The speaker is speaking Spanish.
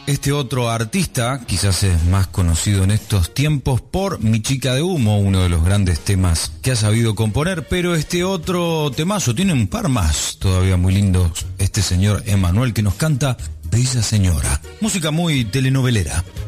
Este otro artista quizás es más conocido en estos tiempos por Mi Chica de Humo, uno de los grandes temas que ha sabido componer, pero este otro temazo tiene un par más todavía muy lindos. Este señor Emanuel que nos canta Bella Señora, música muy telenovelera.